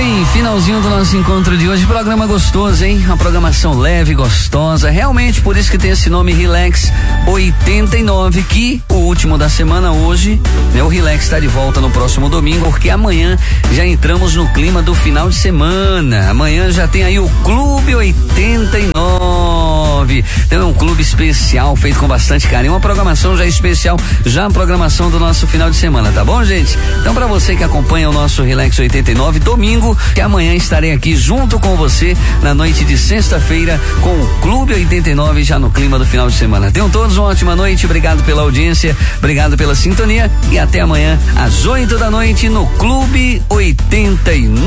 Bem, finalzinho do nosso encontro de hoje, programa gostoso, hein? Uma programação leve, gostosa, realmente por isso que tem esse nome Relax 89, que o último da semana hoje, né? O Relax está de volta no próximo domingo, porque amanhã já entramos no clima do final de semana. Amanhã já tem aí o Clube 89. Então é um clube especial, feito com bastante carinho, uma programação já especial, já a programação do nosso final de semana, tá bom, gente? Então pra você que acompanha o nosso Relax 89, domingo, que amanhã estarei aqui junto com você na noite de sexta-feira com o Clube 89 já no clima do final de semana. Tenham todos uma ótima noite, obrigado pela audiência, obrigado pela sintonia e até amanhã às 8 da noite no Clube 89.